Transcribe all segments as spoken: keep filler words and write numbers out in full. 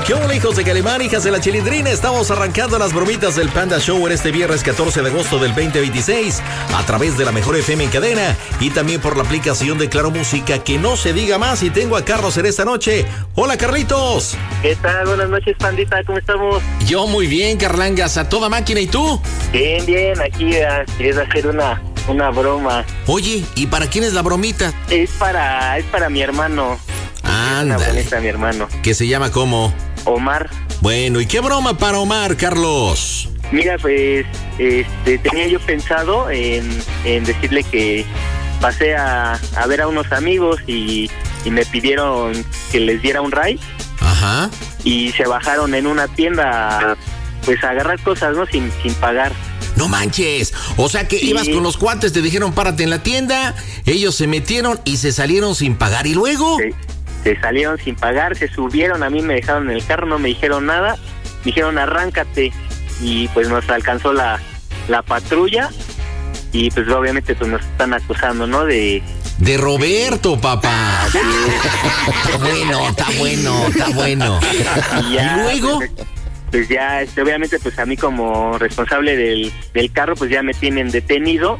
¿Qué hola, hijos de Calimán, hijas de la Chilindrina? Estamos arrancando las bromitas del Panda Show en este viernes catorce de agosto del veinte veintiséis a través de la Mejor F M en cadena y también por la aplicación de Claro Música. Que no se diga más, y tengo a Carlos en esta noche. Hola, Carlitos. ¿Qué tal? Buenas noches, pandita, ¿cómo estamos? Yo muy bien, Carlangas, a toda máquina. ¿Y tú? Bien, bien, aquí uh, quieres hacer una, una broma. Oye, ¿y para quién es la bromita? Es para, es para mi hermano. Ándale. Una bonita, mi hermano. ¿Que se llama cómo? Omar. Bueno, ¿y qué broma para Omar, Carlos? Mira, pues, este, tenía yo pensado en, en decirle que pasé a, a ver a unos amigos y, y me pidieron que les diera un ride. Ajá. Y se bajaron en una tienda, pues, a agarrar cosas, ¿no? Sin, sin pagar. No manches, o sea que sí. Ibas con los cuates, te dijeron párate en la tienda, ellos se metieron y se salieron sin pagar, ¿y luego? Sí. Se salieron sin pagar, se subieron, a mí me dejaron en el carro, no me dijeron nada, me dijeron arráncate, y pues nos alcanzó la, la patrulla, y pues obviamente pues nos están acusando, ¿no? De... De Roberto, papá. Sí. Está bueno, está bueno, está bueno. Y, ya, ¿Y luego? Pues, pues ya, este, obviamente pues a mí como responsable del, del carro, pues ya me tienen detenido,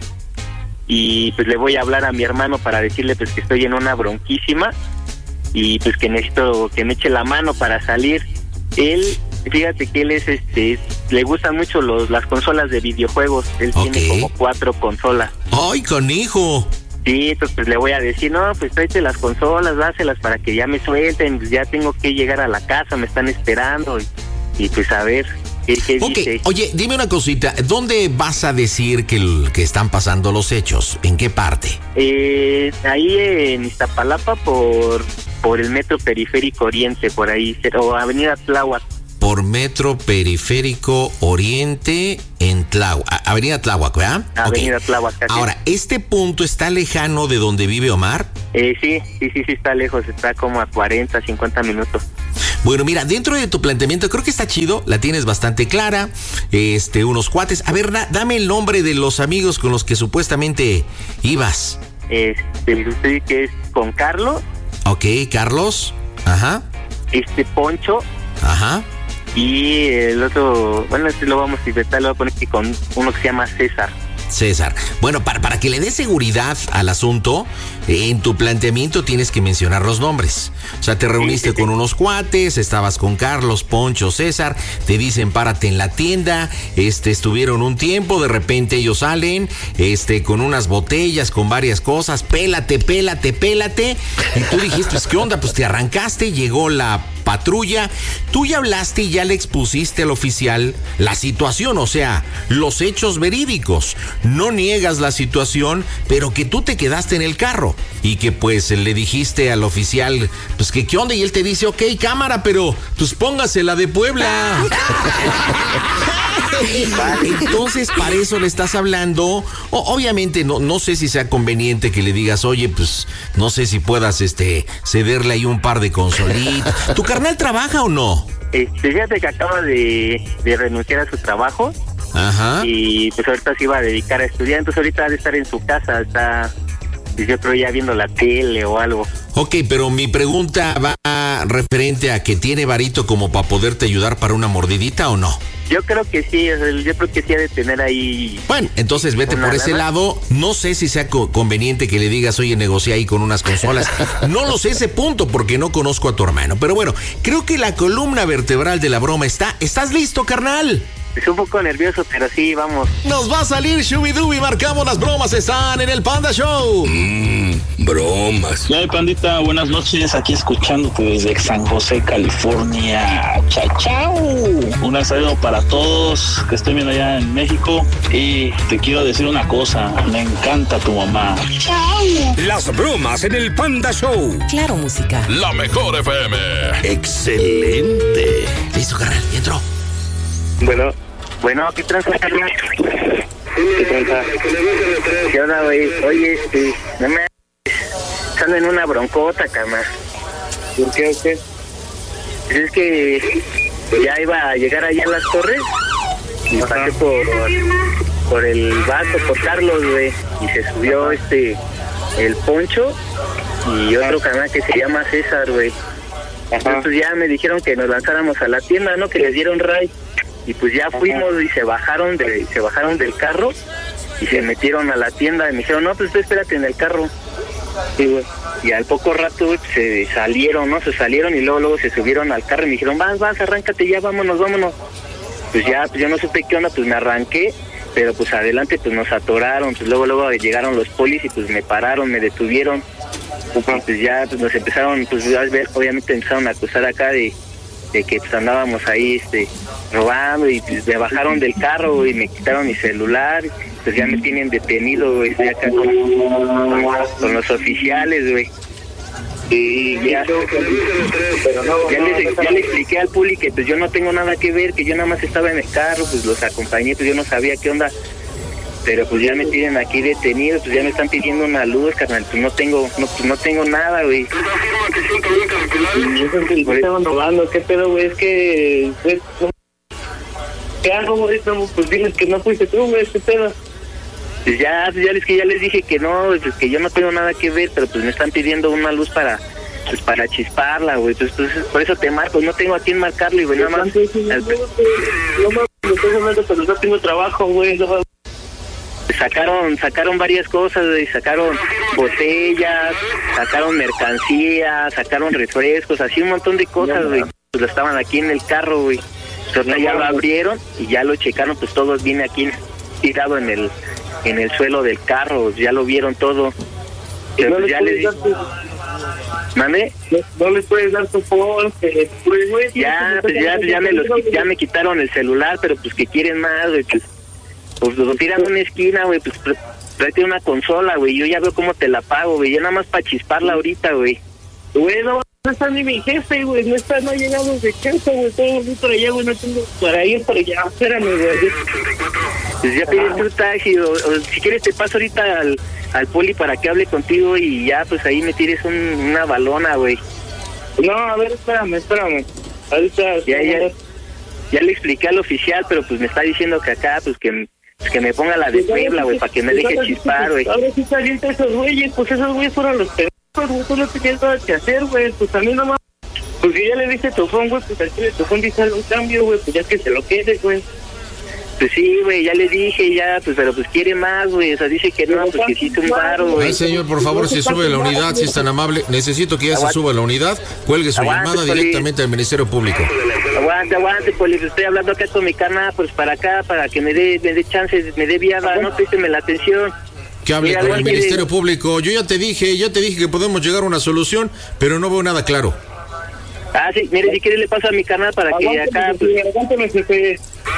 y pues le voy a hablar a mi hermano para decirle pues que estoy en una bronquísima, y pues que necesito que me eche la mano para salir. Él, fíjate que él es este, le gustan mucho los las consolas de videojuegos, él okay. Tiene como cuatro consolas. ¡Ay, canijo! Sí, entonces pues le voy a decir, no, pues tráete las consolas, dáselas para que ya me suelten, pues ya tengo que llegar a la casa, me están esperando, y, y pues a ver qué, qué okay. dice. Oye, dime una cosita, ¿dónde vas a decir que, que están pasando los hechos? ¿En qué parte? Eh, ahí en Iztapalapa por... por el Metro Periférico Oriente, por ahí, o Avenida Tláhuac. Por Metro Periférico Oriente en Tláhuac, Avenida Tláhuac, ¿verdad? Avenida okay. Tláhuac. Casi. Ahora, ¿este punto está lejano de donde vive Omar? Eh, sí, sí, sí, sí, está lejos, está como a cuarenta, cincuenta minutos. Bueno, mira, dentro de tu planteamiento creo que está chido, la tienes bastante clara, este, unos cuates. A ver, da, dame el nombre de los amigos con los que supuestamente ibas. Este, usted que es con Carlos. Ok, Carlos, ajá. Este, Poncho. Ajá. Y el otro, bueno, este lo vamos a inventar, lo voy a poner aquí con uno que se llama César. César. Bueno, para, para que le dé seguridad al asunto, en tu planteamiento tienes que mencionar los nombres. O sea, te reuniste sí, sí, con sí. unos cuates, estabas con Carlos, Poncho, César, te dicen párate en la tienda, este, estuvieron un tiempo, de repente ellos salen, este, con unas botellas, con varias cosas, pélate, pélate, pélate, y tú dijiste, pues, ¿qué onda? Pues te arrancaste, llegó la patrulla, tú ya hablaste y ya le expusiste al oficial la situación, o sea, los hechos verídicos. No niegas la situación, pero que tú te quedaste en el carro y que pues le dijiste al oficial, pues que qué onda, y él te dice, ok, cámara, pero pues póngase la de Puebla. Entonces, para eso le estás hablando. O, obviamente, no, no sé si sea conveniente que le digas, oye, pues, no sé si puedas este cederle ahí un par de consolitas. ¿Tu carnal trabaja o no? Este, fíjate que acaba de, de renunciar a su trabajo. Ajá. Y pues ahorita se iba a dedicar a estudiar, entonces ahorita ha de estar en su casa, está, yo creo, ya viendo la tele o algo. Ok, pero mi pregunta va referente a que tiene varito como para poderte ayudar para una mordidita, ¿o no? Yo creo que sí, yo creo que sí ha de tener ahí... Bueno, entonces vete por ese lana. lado. No sé si sea co- conveniente que le digas, oye, negocia ahí con unas consolas. No lo sé ese punto porque no conozco a tu hermano. Pero bueno, creo que la columna vertebral de la broma está... ¿Estás listo, carnal? Es un poco nervioso, pero sí, vamos. Nos va a salir Shubidubi, marcamos las bromas, están en el Panda Show. Mmm, bromas. Hola, pandita, buenas noches, aquí escuchándote desde San José, California. Chao, chao. Un saludo para todos que estén viendo allá en México. Y te quiero decir una cosa, me encanta tu mamá. Chao. Las bromas en el Panda Show. Claro, música. La Mejor F M. Excelente. Listo, carnal, y entró. Bueno, bueno, ¿qué tranza, carnal? ¿Qué tranza? ¿Qué onda, güey? Oye, este, no me... Estando en una broncota, carnal. ¿Por qué, usted? Pues es que ya iba a llegar allá a las Torres y pasé por, por el vaso, por Carlos, güey, y se subió este, el Poncho y otro carnal que se llama César, güey. Entonces ya me dijeron que nos lanzáramos a la tienda, ¿no? Que les dieron ray. Y pues ya fuimos y se bajaron de, se bajaron del carro y se metieron a la tienda y me dijeron, no, pues tú espérate en el carro. Sí, güey. Y al poco rato, güey, se salieron, ¿no? Se salieron y luego luego se subieron al carro y me dijeron, vas, vas, arráncate ya, vámonos, vámonos. Pues ya, pues yo no supe qué onda, pues me arranqué, pero pues adelante pues nos atoraron, pues luego luego llegaron los polis y pues me pararon, me detuvieron. Y pues ya pues nos empezaron, pues a ver, obviamente empezaron a acusar acá de, de que pues andábamos ahí este robando y pues me bajaron del carro y me quitaron mi celular, pues ya me tienen detenido, güey, estoy acá con, con los oficiales, güey. Y ya, ya, les, ya le expliqué al puli que pues yo no tengo nada que ver, que yo nada más estaba en el carro, pues los acompañé, pues yo no sabía qué onda. Pero pues ya me tienen aquí detenido, pues ya me están pidiendo una luz, carnal, pues no tengo, no, pues no tengo nada, güey. Y me estaban robando, ¿qué pedo, güey? Es que... Pues, ¿qué hago, güey? Pues diles que no fuiste tú, güey, ¿qué pedo? Pues ya, pues ya les que ya les dije que no, pues que yo no tengo nada que ver, pero pues me están pidiendo una luz para... Pues para chisparla, güey, pues, pues por eso te marco, no tengo a quién marcarle, güey, nada más... No mames, me estoy hablando, pero no tengo trabajo, güey, no mames. Sacaron, sacaron varias cosas, güey, sacaron botellas, sacaron mercancía, sacaron refrescos, así un montón de cosas, güey. Pues estaban aquí en el carro, güey. Entonces ya lo abrieron y ya lo checaron, pues todo viene aquí tirado en el en el suelo del carro, ya lo vieron todo. Pero pues ya les dije... ¿Mande? No les puedes dar tu phone, güey. Ya, pues ya, ya, me los, ya me quitaron el celular, pero pues que quieren más, güey, pues... Pues lo tiran a una esquina, güey, pues tráete una consola, güey, yo ya veo cómo te la pago, güey, ya nada más para chisparla ahorita, güey. Güey, no, no está ni mi jefe, güey, no está, no ha llegado de casa, güey, todo muy para allá, güey, no tengo para ir para allá, espérame, güey. Pues ya pides tu taxi, o, o si quieres te paso ahorita al, al poli para que hable contigo y ya, pues ahí me tires un, una balona, güey. No, a ver, espérame, espérame, ahorita... Ya, ya, ya le expliqué al oficial, pero pues me está diciendo que acá, pues que... Pues que me ponga la de Puebla, güey, para que me deje chispar, güey. Ahora sí se avienta esos güeyes, pues esos güeyes fueron los pendejos, güey, tú no tenías nada que hacer, güey, pues a mí nomás. Pues si ya le diste tu phone, güey, pues aquí le tu phone dice un cambio, güey, pues ya que se lo quede, güey. Pues sí, güey, ya le dije, ya, pues, pero pues quiere más, güey, o sea, dice que no, pues que hiciste un paro, güey. Ay, señor, por favor, si sube la unidad, si es tan amable, necesito que ya se suba la unidad, cuelgue su Aguante, llamada poli. directamente al Ministerio Público. Aguante, aguante, poli, estoy hablando acá con mi carnal, pues para acá, para que me dé, me dé chance, me dé viada, no présteme la atención. Que hable Mira, con a ver, el mire. Ministerio Público. Yo ya te dije, ya te dije que podemos llegar a una solución, pero no veo nada claro. Ah, sí, mire, si quiere le paso a mi carnal para que acá, pues... Aguántame, jefe.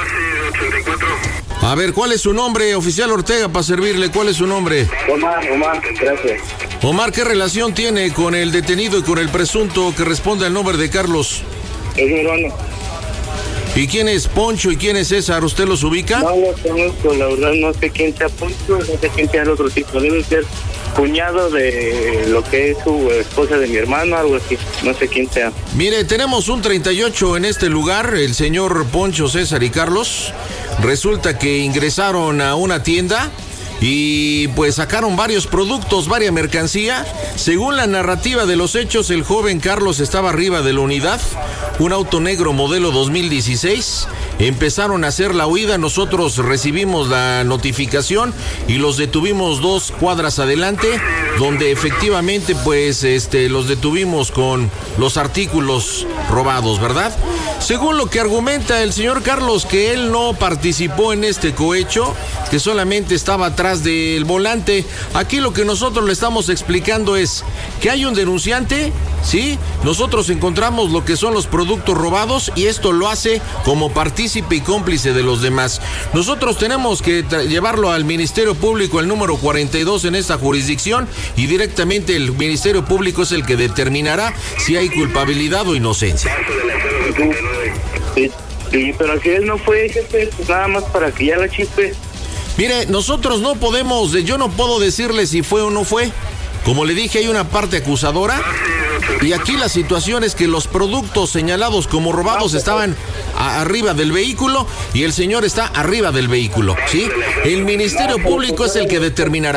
A ver, ¿cuál es su nombre, oficial Ortega, para servirle? ¿Cuál es su nombre? Omar, Omar, gracias. Omar, ¿qué relación tiene con el detenido y con el presunto que responde al nombre de Carlos? Es mi hermano. ¿Y quién es Poncho y quién es César? ¿Usted los ubica? No los conozco, la verdad, no sé quién sea Poncho, no sé quién sea el otro tipo. Debe ser cuñado de lo que es su esposa de mi hermano, algo así. No sé quién sea. Mire, tenemos un treinta y ocho en este lugar, el señor Poncho, César y Carlos. Resulta que ingresaron a una tienda y pues sacaron varios productos, varias mercancía. Según la narrativa de los hechos, el joven Carlos estaba arriba de la unidad, un auto negro modelo dos mil dieciséis. Empezaron a hacer la huida, nosotros recibimos la notificación y los detuvimos dos cuadras adelante, donde efectivamente pues este los detuvimos con los artículos robados, ¿verdad? Según lo que argumenta el señor Carlos, que él no participó en este cohecho, que solamente estaba atrás del volante. Aquí lo que nosotros le estamos explicando es que hay un denunciante, ¿sí? Nosotros encontramos lo que son los productos robados y esto lo hace como partícipe y cómplice de los demás. Nosotros tenemos que tra- llevarlo al Ministerio Público, el número cuarenta y dos en esta jurisdicción, y directamente el Ministerio Público es el que determinará si hay culpabilidad o inocencia. Sí, sí, pero si él no fue, jefe, pues nada más para que ya la chispe. Mire, nosotros no podemos, yo no puedo decirle si fue o no fue. Como le dije, hay una parte acusadora y aquí la situación es que los productos señalados como robados estaban a- arriba del vehículo y el señor está arriba del vehículo, ¿sí? El Ministerio Público es el que determinará.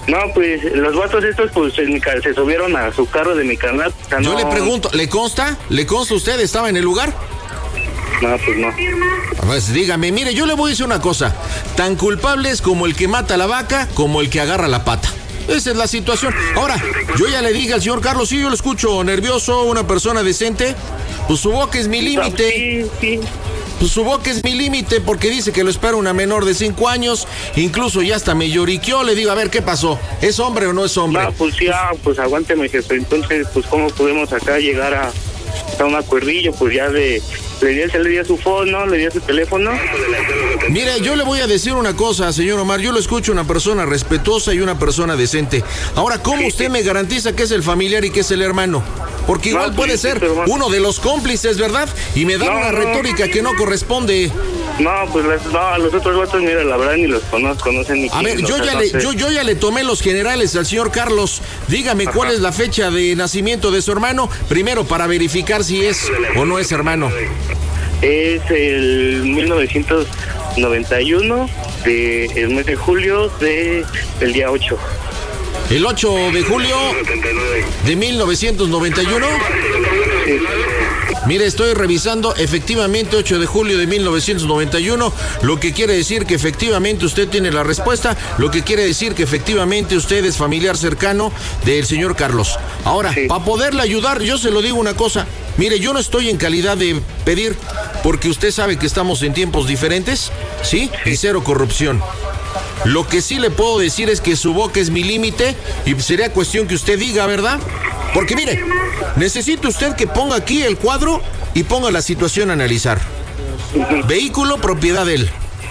No, pues los vatos estos pues en mi, se subieron a su carro de mi carnal. O sea, Yo no... le pregunto, ¿le consta? ¿Le consta usted? ¿Estaba en el lugar? No, pues no. Pues dígame, mire, yo le voy a decir una cosa. Tan culpable es como el que mata a la vaca, como el que agarra la pata. Esa es la situación. Ahora, yo ya le dije al señor Carlos, sí, yo lo escucho nervioso, una persona decente. Pues su boca es mi límite. Sí, sí. Pues su boca es mi límite porque dice que lo espera una menor de cinco años. Incluso ya hasta me lloriqueó. Le digo, a ver, ¿qué pasó? ¿Es hombre o no es hombre? No, pues ya, pues aguánteme, jefe. Entonces, pues, ¿cómo podemos acá llegar a, a un acuerdillo? Pues ya de... Le di, le di a su phone, ¿no? Le di a su teléfono. Mire, yo le voy a decir una cosa, señor Omar. Yo lo escucho una persona respetuosa y una persona decente. Ahora, ¿cómo Sí, usted sí. me garantiza que es el familiar y que es el hermano? Porque igual No, puede pues, ser sí, pero, uno de los cómplices, ¿verdad? Y me da No, una no. retórica que no corresponde. No, pues las, no, a los otros vatos, mira, la verdad ni los conozco, no sé ni A quién, ver, o yo sea, ya no le, sé. yo, yo ya le tomé los generales al señor Carlos. Dígame cuál es la fecha de nacimiento de su hermano, primero para verificar si es o no es hermano. Es el mil novecientos noventa y uno, de, el mes de julio, de, del día ocho. El ocho de julio de mil novecientos noventa y uno. Sí. Mire, estoy revisando, efectivamente ocho de julio de mil novecientos noventa y uno, lo que quiere decir que efectivamente usted tiene la respuesta, lo que quiere decir que efectivamente usted es familiar cercano del señor Carlos. Ahora, Sí. para poderle ayudar, yo se lo digo una cosa, mire, yo no estoy en calidad de pedir, porque usted sabe que estamos en tiempos diferentes, ¿sí? Y cero corrupción. Lo que sí le puedo decir es que su boca es mi límite y sería cuestión que usted diga, ¿verdad? Porque mire, necesita usted que ponga aquí el cuadro y ponga la situación a analizar. Vehículo, propiedad de él.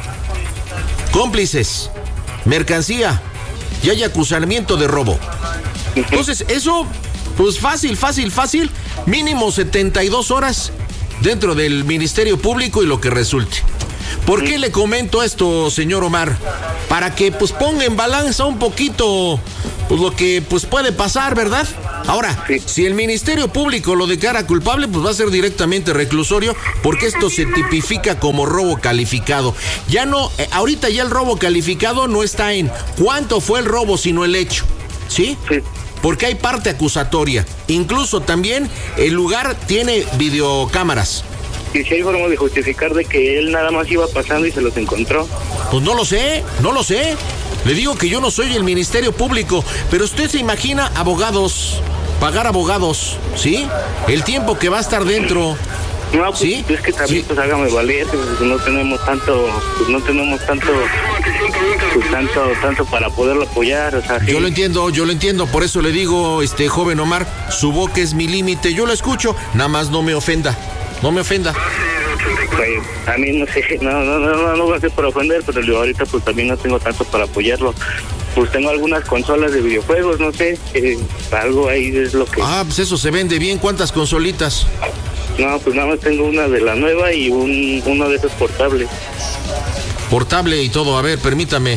Cómplices, mercancía y hay acusamiento de robo. Entonces, eso, pues fácil, fácil, fácil, mínimo setenta y dos horas dentro del Ministerio Público y lo que resulte. ¿Por qué le comento esto, señor Omar? Para que pues ponga en balanza un poquito pues lo que pues puede pasar, ¿verdad? Ahora, Sí. si el Ministerio Público lo declara culpable, pues va a ser directamente reclusorio, porque esto se tipifica como robo calificado. Ya no, eh, ahorita ya el robo calificado no está en cuánto fue el robo, sino el hecho, ¿sí? Sí. Porque hay parte acusatoria. Incluso también el lugar tiene videocámaras. Y si hay forma de justificar de que él nada más iba pasando y se los encontró. Pues no lo sé, no lo sé. Le digo que yo no soy el Ministerio Público, pero usted se imagina abogados, pagar abogados, ¿sí? El tiempo que va a estar dentro. No, pues ¿Sí? es que también Sí. pues hágame valer, pues, no tenemos tanto, pues no tenemos tanto, pues tanto, tanto para poderlo apoyar, o sea, sí. Yo lo entiendo, yo lo entiendo, por eso le digo, este joven Omar, su boca es mi límite, yo lo escucho, nada más no me ofenda, no me ofenda. Pues, a mí no sé, no, no, no, no, no voy a ser por ofender, pero yo ahorita pues también no tengo tanto para apoyarlo. Pues tengo algunas consolas de videojuegos, no sé, eh, algo ahí es lo que... Ah, pues eso se vende bien, ¿cuántas consolitas? No, pues nada más tengo una de la nueva y un, uno de esos portables. Portable y todo, a ver, permítame.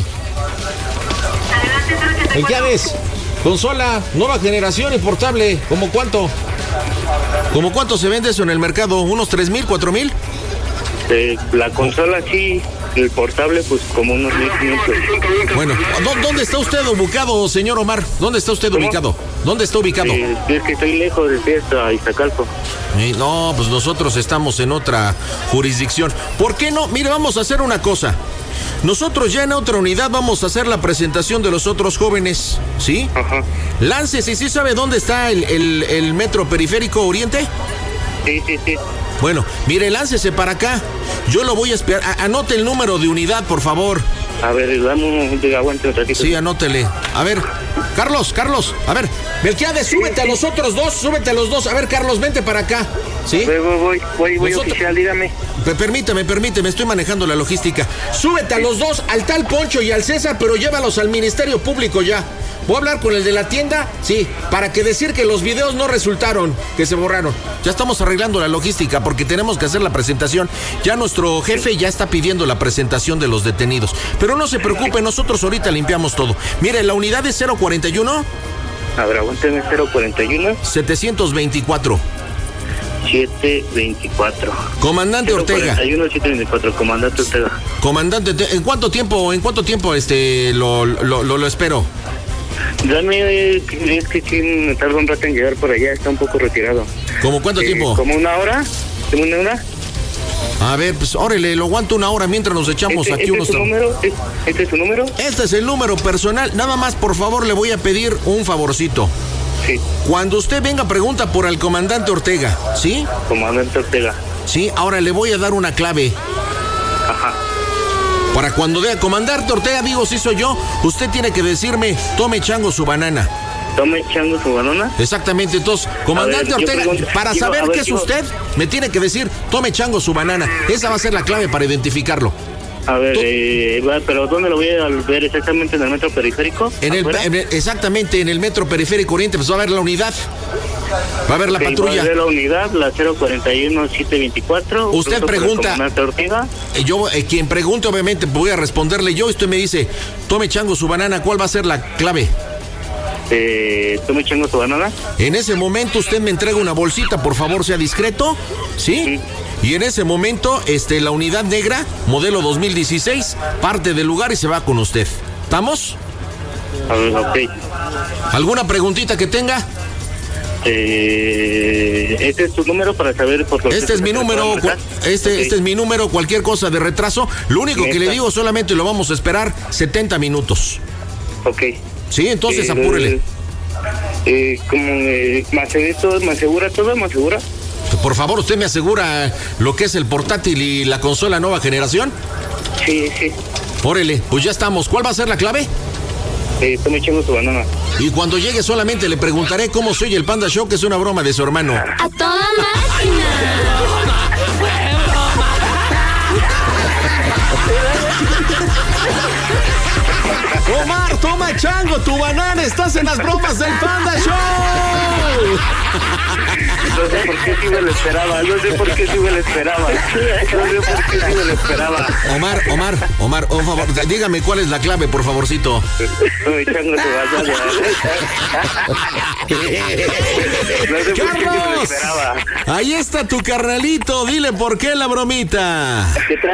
¿En qué ves? Consola, nueva generación y portable, ¿cómo cuánto? ¿Cómo cuánto se vende eso en el mercado? ¿Unos tres mil, cuatro mil? Eh, la consola sí, el portable pues como unos mil quinientos. Bueno, ¿dó- ¿dónde está usted ubicado, señor Omar? ¿Dónde está usted ¿Cómo? ubicado? ¿Dónde está ubicado? Eh, es que estoy lejos de fiesta, Iztacalco. Eh, no, pues nosotros estamos en otra jurisdicción. ¿Por qué no? Mire, vamos a hacer una cosa. Nosotros ya en otra unidad vamos a hacer la presentación de los otros jóvenes, ¿sí? Ajá. Láncese, ¿sí sabe dónde está el, el, el metro periférico Oriente? Sí, sí, sí. Bueno, mire, láncese para acá. Yo lo voy a esperar. A- anote el número de unidad, por favor. A ver, dame un de aguante un ratito. Sí, anótele. A ver, Carlos, Carlos, a ver, Melquiades, súbete a los otros dos, súbete a los dos. A ver, Carlos, vente para acá. ¿Sí? Voy, voy, voy, voy, voy Nosotros- oficial, dígame. Pe- Permíteme, permíteme, estoy manejando la logística. Súbete a los dos, al tal Poncho y al César, pero llévalos al Ministerio Público ya. Voy a hablar con el de la tienda, sí, para que decir que los videos no resultaron, que se borraron. Ya estamos arreglando la logística porque tenemos que hacer la presentación. Ya nuestro jefe ya está pidiendo la presentación de los detenidos. Pero no se preocupe, nosotros ahorita limpiamos todo. Mire, la unidad es cero cuarenta y uno, A ver, aguánteme, cero cuarenta y uno, setecientos veinticuatro. setecientos veinticuatro. Comandante Ortega. cero cuarenta y uno, setecientos veinticuatro, comandante Ortega. Comandante, ¿en cuánto tiempo, en cuánto tiempo este lo, lo, lo, lo espero? Dame, es que sí me tarda un rato en llegar por allá, está un poco retirado. ¿Cómo cuánto eh, tiempo? ¿Como una hora? ¿Como una hora? A ver, pues órale, lo aguanto una hora mientras nos echamos ¿Este, aquí este unos... es su número? ¿Este es su número? Este es el número personal. Nada más, por favor, le voy a pedir un favorcito. Sí. Cuando usted venga, pregunta por el comandante Ortega, ¿sí? Comandante Ortega. Sí, ahora le voy a dar una clave. Ajá. Para cuando vea comandante Ortega, digo, sí soy yo, usted tiene que decirme, tome chango su banana. ¿Tome chango su banana? Exactamente, entonces, comandante A ver, Ortega, pregunto, para digo, saber a ver, qué es digo, usted, me tiene que decir, tome chango su banana. Esa va a ser la clave para identificarlo. A ver, Tú- eh, va, pero ¿dónde lo voy a ver exactamente? ¿En el metro periférico? En el, ¿Afuera? en el- exactamente, en el metro periférico oriente, pues va a haber la unidad. Va a haber la Ok, patrulla. va a ver la unidad, la cero cuarenta y uno siete veinticuatro. Usted Pregunto por el pregunta- comandante Ortega. Eh, Yo, eh, quien pregunte, obviamente, voy a responderle yo. Usted me dice, tome chango su banana, ¿cuál va a ser la clave? Eh, ¿Tome chango su banana? En ese momento usted me entrega una bolsita, por favor, sea discreto, ¿sí? Y en ese momento, este, la unidad negra, modelo dos mil dieciséis, parte del lugar y se va con usted. ¿Estamos? A ver, ok. ¿Alguna preguntita que tenga? Eh, ¿Este es tu número para saber por qué? Este es mi número, cua- este, Ok. este es mi número, cualquier cosa de retraso. Lo único que le Neta. digo, solamente lo vamos a esperar setenta minutos. Ok. Sí, entonces Eh, apúrele. Eh, como eh, ¿me asegura todo? ¿Me asegura todo? ¿Me asegura? Por favor, ¿usted me asegura lo que es el portátil y la consola nueva generación? Sí, sí. Órale, pues ya estamos. ¿Cuál va a ser la clave? Eh, tome chango su banana. Y cuando llegue solamente le preguntaré cómo soy el Panda Show, que es una broma de su hermano. ¡A toda máquina! Omar, toma chango, tu banana, estás en las bromas del Panda Show. No sé por qué sí me lo esperaba, no sé por qué sí me lo esperaba. No sé por qué sí me lo esperaba. Omar, Omar, Omar, por favor, dígame cuál es la clave, por favorcito. Tome chango su banana. No sé por qué sí me lo ¡Carlos! esperaba. Ahí está tu carnalito, dile por qué la bromita. ¿Qué trae?